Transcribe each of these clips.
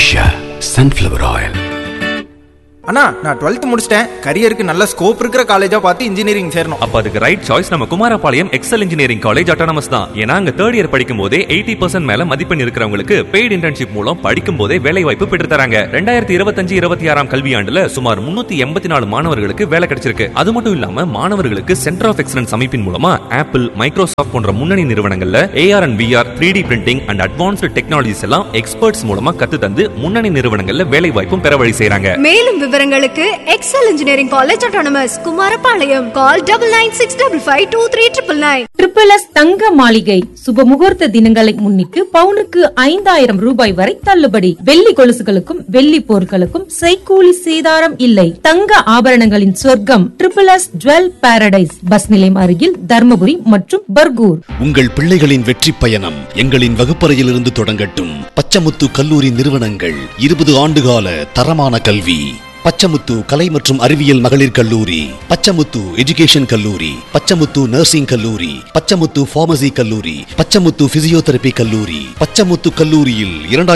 Usha Sunflower Oil. அண்ணா, நான் 12th முடிச்சிட்டேன். கரியருக்கு நல்ல ஸ்கோப் இருக்கிற காலேஜா பார்த்து இன்ஜினியரிங் சேரணும். அப்ப அதுக்கு ரைட் சாய்ஸ் நம்ம Kumarapalayam XL engineering college autonomous தான். ஏன்னா அங்க தேர்ட் இயர் படிக்கும் போதே 80% மேல மதிப்பெண் இருக்கிறவங்களுக்கு பெய்டு இன்டர்ன்ஷிப் மூலம் படிக்கும் போதே வேலை வாய்ப்பு பெற்று தராங்க. 2025-26 கல்வியாண்டுல சுமார் 384 மாணவர்களுக்கு வேலை கிடைச்சிருக்கு. அது மட்டும் இல்லாம மாணவர்களுக்கு சென்டர் ஆஃப் எக்ஸலன்ஸ் அமைப்பின் மூலமா ஆப்பிள், மைக்ரோசாஃப்ட் போன்ற முன்னணி நிறுவனங்கள்ல AR and VR, 3D printing and advanced technologies எல்லாம் எக்ஸ்பர்ட்ஸ் மூலமா கத்து தந்து முன்னணி நிறுவனங்கள்ல வேலை வாய்ப்பும் பெற வழி செய்றாங்க. மேலும் விவரங்களுக்கு XL engineering college autonomous Kumarapalayam. கால் 9965523999. SSS தங்க மாளிகை சுப முகூர்த்த தினங்களை முன்னிட்டு பவுனுக்கு 5000 ரூபாய் வரை தள்ளுபடி. வெள்ளி கொலுசுகளுக்கும் வெள்ளி பொருட்களுக்கும் செய்கூலி சேதாரம் இல்லை. தங்க ஆபரணங்களின் சொர்க்கம் SSS ஜுவல் பாரடைஸ். பஸ் நிலையம் அருகில் தர்மபுரி மற்றும் பர்கூர். உங்கள் பிள்ளைகளின் வெற்றி பயணம் எங்களின் வகுப்பறையிலிருந்து தொடங்கட்டும். பச்சமுத்து கல்லூரி நிறுவனங்கள் 20 ஆண்டுகால தரமான கல்வி. பச்சமுத்து கலை மற்றும் அறிவியல் மகளிர் கல்லூரி, பச்சமுத்து எஜுகேஷன் கல்லூரி, பச்சமுத்து நர்சிங் கல்லூரி, பச்சமுத்து பார்மசி கல்லூரி, பச்சமுத்து பிசியோதெரபி கல்லூரி. பச்சமுத்து கல்லூரியில்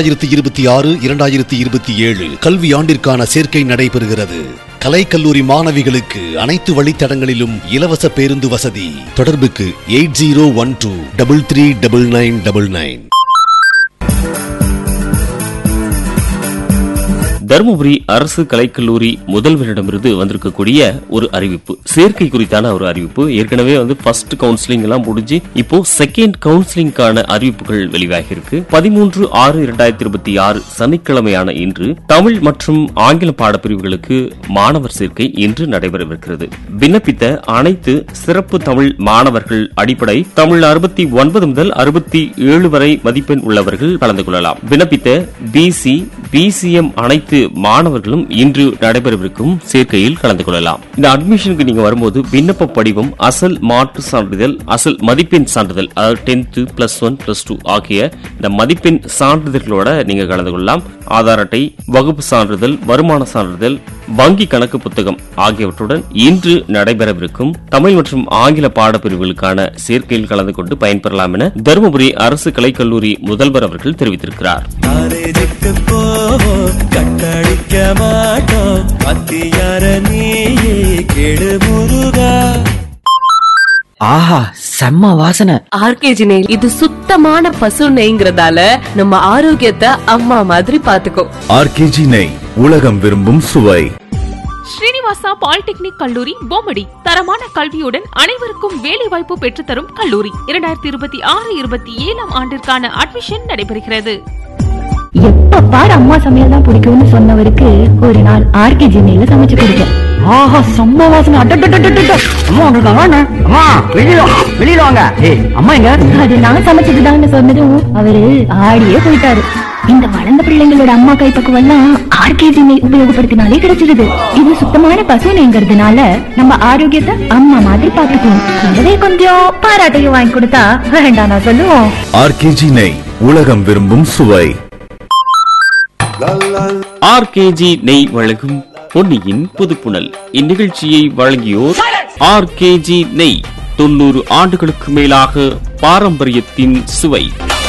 2026-2027 கல்வி ஆண்டிற்கான சேர்க்கை நடைபெறுகிறது. கலை கல்லூரி மாணவிகளுக்கு அனைத்து வழித்தடங்களிலும் இலவச பேருந்து வசதி. தொடர்புக்கு 8012339999. தருமபுரி அரசு கலைக்கல்லூரி முதல்வரிடமிருந்து வந்திருக்கக்கூடிய ஒரு அறிவிப்பு, சேர்க்கை குறித்தான ஒரு அறிவிப்பு. ஏற்கனவே ஃபர்ஸ்ட் கவுன்சிலிங் எல்லாம் முடிஞ்சு இப்போ செகண்ட் கவுன்சிலிங்கான அறிவிப்புகள் வெளியாகி இருக்கு. 13/6/2026 சனிக்கிழமையான இன்று தமிழ் மற்றும் ஆங்கில பாடப்பிரிவுகளுக்கு மாணவர் சேர்க்கை இன்று நடைபெறவிருக்கிறது. விண்ணப்பித்த அனைத்து சிறப்பு தமிழ் மாணவர்கள் அடிப்படை தமிழ் 69 முதல் 67 வரை மதிப்பெண் உள்ளவர்கள் கலந்து கொள்ளலாம். விண்ணப்பித்த BC, BCM அனைத்து மாணவர்களும் இன்று நடைபெறவிருக்கும் சேர்க்கையில் கலந்து கொள்ளலாம். இந்த அட்மிஷனுக்கு நீங்க வரும்போது விண்ணப்ப படிவம், அசல் மாற்று சான்றிதழ், அசல் மதிப்பெண் சான்றிதழ், அதாவது 10th +1 +2 ஆகிய இந்த மதிப்பெண் சான்றிதழ்களோட நீங்க கலந்து கொள்ளலாம். ஆதார் அட்டை, வகுப்பு சான்றிதழ், வருமான சான்றிதழ், வங்கி கணக்கு புத்தகம் ஆகியவற்றுடன் இன்று நடைபெறவிருக்கும் தமிழ் மற்றும் ஆங்கில பாடப்பிரிவுகளுக்கான சேர்க்கையில் கலந்து கொண்டு பயன்பெறலாம் என தருமபுரி அரசு கலைக்கல்லூரி முதல்வர் அவர்கள் தெரிவித்திருக்கிறார். ஆஹா, செம்ம வாசனை. ஆர்கேஜி நெய், இது சுத்தமான பசு நெய்ங்கிறதால நம்ம ஆரோக்கியத்தை அம்மா மாதிரி பாத்துக்கோ. ஆர்கேஜி நெய், உலகம் விரும்பும் சுவை. ஸ்ரீனிவாசா பாலிடெக்னிக் கல்லூரி பொம்மடி தரமான கல்வியுடன் அனைவருக்கும் வேலை வாய்ப்பு பெற்றுத்தரும் கல்லூரி. 2026-27 ஆண்டிற்கான அட்மிஷன் நடைபெறுகிறது. எப்ப பாரு அம்மா சமையல் தான் பிடிக்கும்னு சொன்னவருக்கு ஒரு நாள் ஆர்கேஜி நெய்ல சமைச்சு கொடுத்தேன். ஆஹா, செம்ம வாசனை. அம்மா வெளியில வாங்க. அம்மா எங்க? அது நான் சமைச்சதுதான்னு சொன்னதும் அவரு ஆடியே போயிட்டாரு. இந்த வளர்ந்த பிள்ளைங்களோட அம்மா கைப்பக்குவெல்லாம் ஆர்கேஜி நெய் உபயோகப்படுத்தினாலே கிடைச்சிருது. இது சுத்தமான பசு நெய்ங்கிறதுனால நம்ம ஆரோக்கியத்தை அம்மா மாதிரி பாத்துக்கணும். கூடவே கொஞ்சம் பாராட்டையும் வாங்கி கொடுத்தா வேண்டாம் நான் சொல்லுவோம். ஆர்கேஜி நெய், உலகம் விரும்பும் சுவை. ஆர்கேஜி நெய் வழங்கும் பொன்னியின் புதுப்புணல். இந்நிகழ்ச்சியை வழங்கியோர் ஆர்கேஜி நெய். 90 ஆண்டுகளுக்கு மேலாக பாரம்பரியத்தின் சுவை.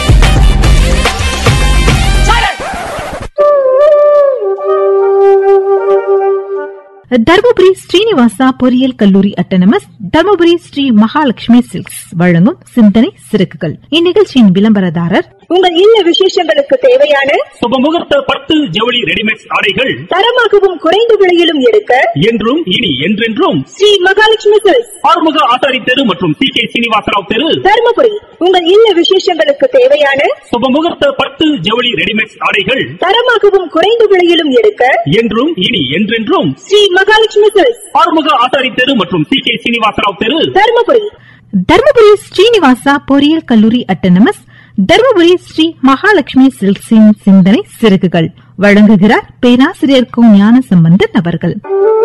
தர்மபுரி ஸ்ரீனிவாசா பொறியியல் கல்லூரி அட்டானமஸ், தர்மபுரி ஸ்ரீ மகாலட்சுமி சில்க்ஸ் வழங்கும் சிந்தனை சிறகுகள். இந்நிகழ்ச்சியின் விளம்பரதாரர் உங்கள் இல்ல விசேஷங்களுக்கு தேவையான சுபமுகூர்த்த பட்டு ஜவுளி ரெடிமேட் ஆடைகள் தரமாகவும் குறைந்த விலையிலும் எடுக்க என்றும் இனி என்றென்றும் ஸ்ரீ மகாலட்சுமி சில்க்ஸ், ஆறுமுக ஆசாரி தெரு மற்றும் CK சீனிவாசராவ் தெரு, தர்மபுரி. உங்கள் இல்ல விசேஷங்களுக்கு தேவையான சுபமுகூர்த்த பட்டு ஜவுளி ரெடிமேட் ஆடைகள் தரமாகவும் குறைந்த விலையிலும் எடுக்க என்றும் இனி என்றென்றும் ஸ்ரீ மகாலட்சுமி சில்க்ஸ், ஆறுமுக ஆசாரி தெரு மற்றும் CK சீனிவாசராவ் தெரு, தர்மபுரி. தர்மபுரி ஸ்ரீனிவாசா பொறியியல் கல்லூரி அட்டானமஸ், தர்மபுரி ஸ்ரீ மகாலட்சுமி சில்க்ஸின் சிந்தனை சிறகுகள் வழங்குகிறார் பேராசிரியர் கு ஞான சம்பந்தன் அவர்கள்.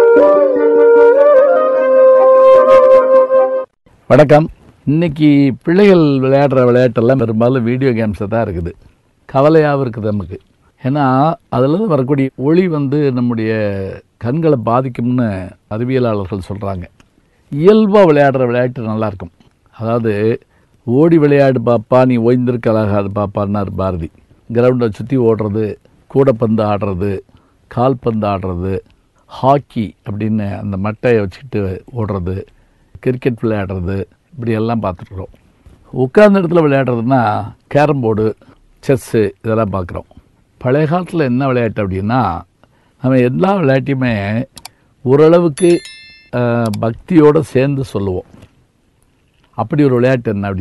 வணக்கம். இன்னைக்கு பிள்ளைகள் விளையாடுற விளையாட்டெல்லாம் பெரும்பாலும் வீடியோ கேம்ஸ் தான் இருக்குது. கவலையாகவும் இருக்குது நமக்கு. ஏன்னா அதில் வரக்கூடிய ஒளி நம்முடைய கண்களை பாதிக்கும்னு அறிவியலாளர்கள் சொல்கிறாங்க. இயல்பாக விளையாடுற விளையாட்டு நல்லாயிருக்கும். அதாவது ஓடி விளையாடு பாப்பா, நீ ஓய்ந்திருக்க அழகாது பாப்பான்னார் பாரதி. கிரவுண்டை சுற்றி ஓடுறது, கூடைப்பந்து ஆடுறது, கால்பந்து ஆடுறது, ஹாக்கி அப்படின்னு அந்த மட்டையை வச்சுக்கிட்டு ஓடுறது, கிரிக்கெட் விளையாடுறது, இப்படியெல்லாம் பார்த்துருக்குறோம். உட்கார்ந்த இடத்துல விளையாடுறதுன்னா கேரம் போர்டு, செஸ்ஸு இதெல்லாம் பார்க்குறோம். பழைய காலத்தில் என்ன விளையாட்டு அப்படின்னா, நம்ம எல்லா விளையாட்டையுமே ஓரளவுக்கு பக்தியோடு சேர்ந்து சொல்லுவோம். அப்படி ஒரு விளையாட்டு என்ன அப்படி